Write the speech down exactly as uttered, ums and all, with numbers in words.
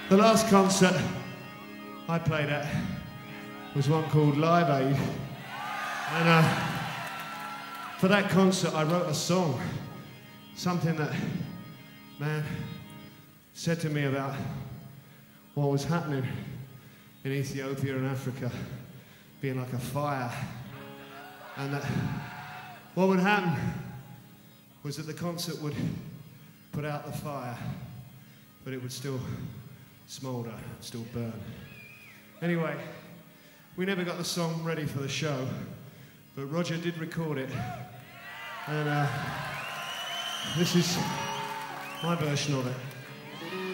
The last concert I played at was one called Live Aid. And uh, for that concert, I wrote a song. Something that, man, said to me about what was happening in Ethiopia and Africa, being like a fire. And that what would happen was that the concert would put out the fire, but it would still smoulder, still burn. Anyway, we never got the song ready for the show, but Roger did record it. And uh, this is my version of it.